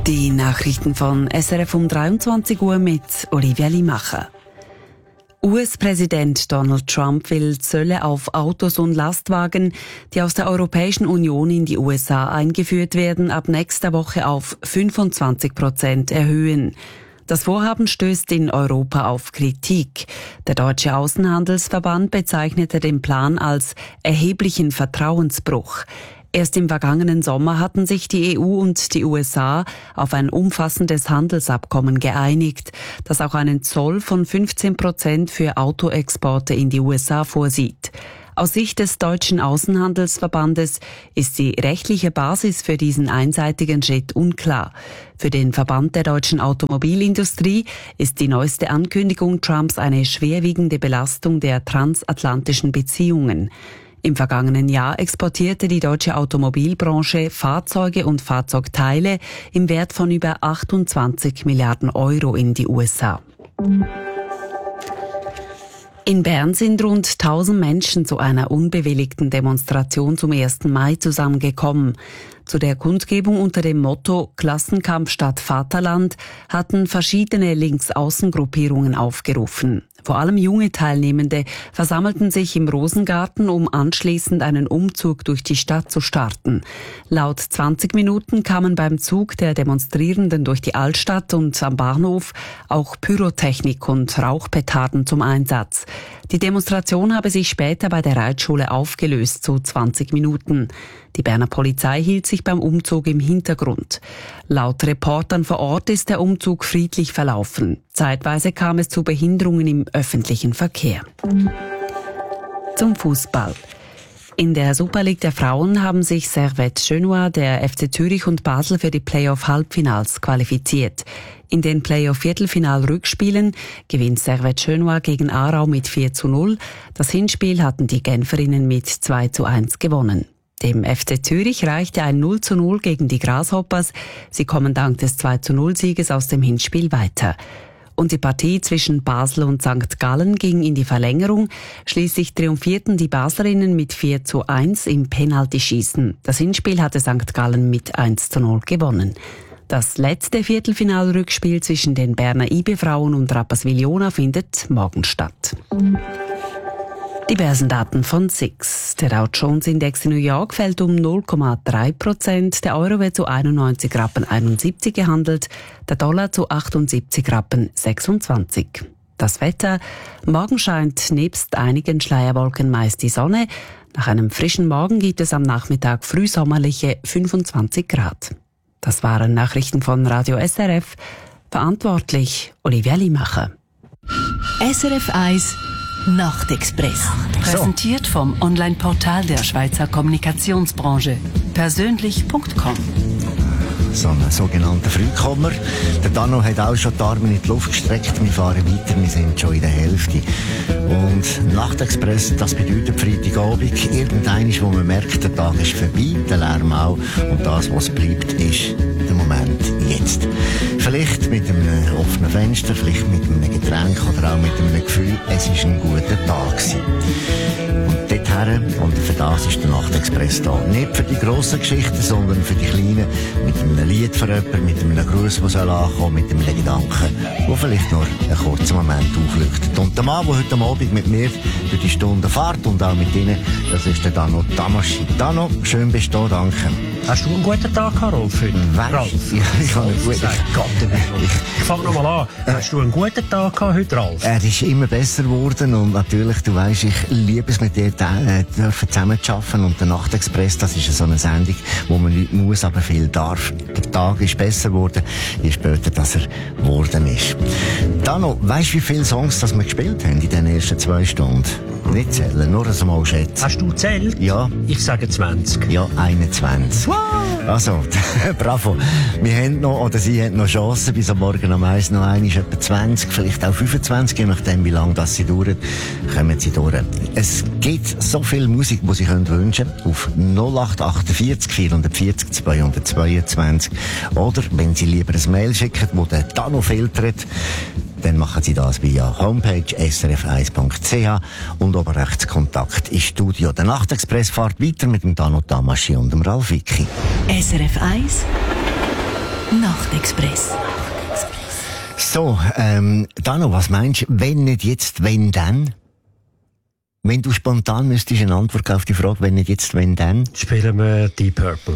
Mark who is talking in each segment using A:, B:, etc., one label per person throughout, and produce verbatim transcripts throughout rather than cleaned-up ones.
A: Die Nachrichten von S R F um dreiundzwanzig Uhr mit Olivia Limacher. U S-Präsident Donald Trump will Zölle auf Autos und Lastwagen, die aus der Europäischen Union in die U S A eingeführt werden, ab nächster Woche auf fünfundzwanzig Prozent erhöhen. Das Vorhaben stößt in Europa auf Kritik. Der Deutsche Außenhandelsverband bezeichnete den Plan als erheblichen Vertrauensbruch. Erst im vergangenen Sommer hatten sich die E U und die U S A auf ein umfassendes Handelsabkommen geeinigt, das auch einen Zoll von fünfzehn Prozent für Autoexporte in die U S A vorsieht. Aus Sicht des Deutschen Außenhandelsverbandes ist die rechtliche Basis für diesen einseitigen Schritt unklar. Für den Verband der deutschen Automobilindustrie ist die neueste Ankündigung Trumps eine schwerwiegende Belastung der transatlantischen Beziehungen. Im vergangenen Jahr exportierte die deutsche Automobilbranche Fahrzeuge und Fahrzeugteile im Wert von über achtundzwanzig Milliarden Euro in die U S A. In Bern sind rund tausend Menschen zu einer unbewilligten Demonstration zum ersten Mai zusammengekommen. Zu der Kundgebung unter dem Motto Klassenkampf statt Vaterland hatten verschiedene Linksaußengruppierungen aufgerufen. Vor allem junge Teilnehmende versammelten sich im Rosengarten, um anschließend einen Umzug durch die Stadt zu starten. Laut zwanzig Minuten kamen beim Zug der Demonstrierenden durch die Altstadt und am Bahnhof auch Pyrotechnik und Rauchpetarden zum Einsatz. Die Demonstration habe sich später bei der Reitschule aufgelöst zu zwanzig Minuten. Die Berner Polizei hielt sich beim Umzug im Hintergrund. Laut Reportern vor Ort ist der Umzug friedlich verlaufen. Zeitweise kam es zu Behinderungen im öffentlichen Verkehr. Zum Fußball. In der Super League der Frauen haben sich Servette Genua, der F C Zürich und Basel für die Playoff-Halbfinals qualifiziert. In den Playoff-Viertelfinal-Rückspielen gewinnt Servette Genua gegen Aarau mit vier zu null. Das Hinspiel hatten die Genferinnen mit zwei zu eins gewonnen. Dem F C Zürich reichte ein null zu null gegen die Grasshoppers. Sie kommen dank des zwei zu null Sieges aus dem Hinspiel weiter. Und die Partie zwischen Basel und Sankt Gallen ging in die Verlängerung. Schließlich triumphierten die Baslerinnen mit vier zu eins im Penaltyschießen. Das Hinspiel hatte Sankt Gallen mit eins zu null gewonnen. Das letzte Viertelfinalrückspiel zwischen den Berner I B-Frauen und Rapperswil-Jona findet morgen statt. Die Börsendaten von S I X. Der Dow Jones Index in New York fällt um null Komma drei Prozent. Der Euro wird zu einundneunzig Rappen einundsiebzig gehandelt, der Dollar zu achtundsiebzig Rappen sechsundzwanzig. Das Wetter. Morgen scheint nebst einigen Schleierwolken meist die Sonne. Nach einem frischen Morgen gibt es am Nachmittag frühsommerliche fünfundzwanzig Grad. Das waren Nachrichten von Radio S R F. Verantwortlich Olivia Limacher.
B: S R F eins Nachtexpress. Präsentiert vom Online-Portal der Schweizer Kommunikationsbranche. Persönlich Punkt com.
C: So ein sogenannter Frühkommer. Der Dano hat auch schon die Arme in die Luft gestreckt. Wir fahren weiter, wir sind schon in der Hälfte. Und Nachtexpress, das bedeutet Freitagabend. Irgendeines, wo man merkt, der Tag ist vorbei, der Lärm auch. Und das, was bleibt, ist der Moment jetzt. Vielleicht mit einem offenen Fenster, vielleicht mit einem Getränk oder auch mit einem Gefühl, es ist ein guter Tag gewesen. Und dorthin, und für das ist der Nachtexpress da. Nicht für die grossen Geschichten, sondern für die kleinen, mit einem Lied für jemanden, mit einem Gruß, der soll ankommen, mit einem Gedanken, der vielleicht nur einen kurzen Moment aufleuchtet. Und der Mann, der heute Abend mit mir durch die Stunde fährt und auch mit Ihnen, das ist der Dano Tamaschi. Dano, schön bist du da, danke.
D: Hast du einen guten Tag gehabt, Rolf?
C: Weißt,
D: Ralf?
C: Ich, ich habe einen guten Tag.
D: Ich fange nochmal an. Hast du einen guten Tag gehabt heute, Ralf?
C: Er ist immer besser geworden und natürlich, du weisst, ich liebe es mit dir äh, dürfen zusammen zu arbeiten und der Nachtexpress, das ist so eine Sendung, wo man nicht muss, aber viel darf. Der Tag ist besser geworden, je später, dass er geworden ist. Dano, weisst du, wie viele Songs das wir gespielt haben in den ersten zwei Stunden? Nicht zählen, nur das mal schätzen.
D: Hast du gezählt?
C: Ja.
D: Ich sage zwanzig.
C: Ja, einundzwanzig.
D: Wow.
C: Also, bravo. Wir haben noch, oder Sie haben noch Chancen, bis am Morgen am eins noch ein, ist etwa zwanzig, vielleicht auch fünfundzwanzig, je nachdem, wie lange das sie dauert, kommen Sie durch. Es gibt so viel Musik, die Sie können wünschen auf null acht achtundvierzig vierhundertvierzig zweihundertzweiundzwanzig. Oder, wenn Sie lieber ein Mail schicken, wo der Dano filtert, dann machen Sie das via Homepage s r f eins punkt c h und oben rechts Kontakt ins Studio. Der Nachtexpress fährt weiter mit dem Dano Tamaschi und dem Ralf Wicki.
B: S R F eins Nachtexpress.
C: So, ähm, Dano, was meinst du, wenn nicht jetzt, wenn dann? Wenn du spontan müsstest eine Antwort auf die Frage, wenn nicht jetzt, wenn dann?
D: Spielen wir Deep Purple.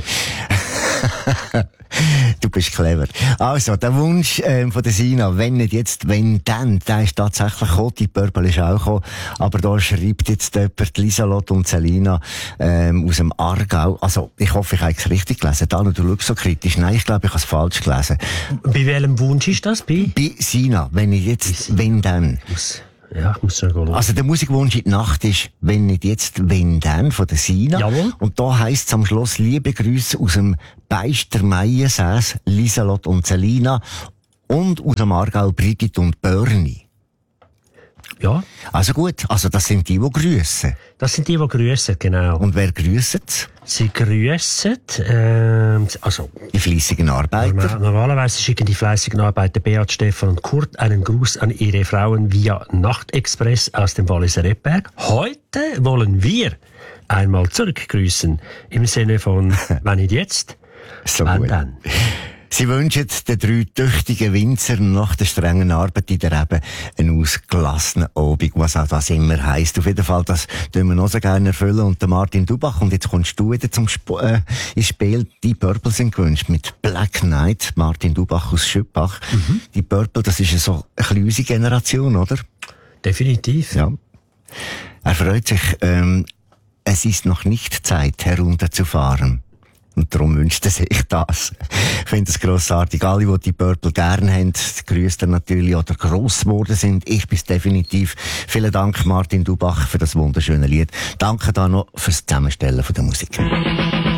C: Du bist clever. Also, der Wunsch ähm, von der Sina, wenn nicht jetzt, wenn dann, der ist tatsächlich gekommen, die Purple ist auch gekommen, aber da schreibt jetzt jemand, Lieselot und Selina ähm, aus dem Aargau. Also, ich hoffe, ich habe es richtig gelesen. Dano, du schaust so kritisch. Nein, ich glaube, ich habe es falsch gelesen.
D: Bei welchem Wunsch ist das? Bei?
C: Bei Sina, wenn nicht jetzt, wenn dann.
D: Ja, ich muss sagen.
C: Also der Musikwunsch in die Nacht ist, wenn nicht jetzt, wenn dann, von der Sina.
D: Jawohl.
C: Und da heisst es am Schluss, liebe Grüße aus dem Beister Meiensäß, Lieselot und Selina und aus dem Aargau Brigitte und Börni.
D: Ja.
C: Also gut, also das sind die, die grüssen.
D: Das sind die, die grüssen, genau.
C: Und wer grüsset?
D: Sie grüssen, ähm, also,
C: Die fleissigen Arbeiter.
D: normal- normalerweise schicken die fleißigen Arbeiter Beat, Stefan und Kurt einen Gruß an ihre Frauen via Nachtexpress aus dem Walliser Rebberg. Heute wollen wir einmal zurückgrüßen. Im Sinne von, wenn nicht jetzt,
C: So
D: wenn
C: gut.
D: dann.
C: Sie wünschen den drei tüchtigen Winzern nach der strengen Arbeit in der Rebe einen ausgelassenen Abend, was auch das immer heisst. Auf jeden Fall, das tun wir noch so gerne erfüllen. Und der Martin Dubach, und jetzt kommst du wieder zum Sp äh, ins Spiel. Die Purple sind gewünscht mit Black Knight, Martin Dubach aus Schüppach. Mhm. Die Purple, das ist ja so eine kleine unsere Generation, oder?
D: Definitiv.
C: Ja. Er freut sich, ähm, es ist noch nicht Zeit, herunterzufahren. Und darum wünscht er sich das. Ich finde es grossartig. Alle, die die Purple gerne haben, grüßt er natürlich oder gross geworden sind. Ich bin's definitiv. Vielen Dank, Martin Dubach, für das wunderschöne Lied. Danke da noch fürs Zusammenstellen von der Musik.